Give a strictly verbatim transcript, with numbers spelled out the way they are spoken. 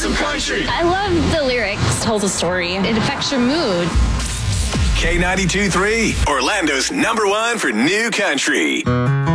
some country. I love the lyrics. Tells a story. It affects your mood. K ninety-two point three, Orlando's number one for new country.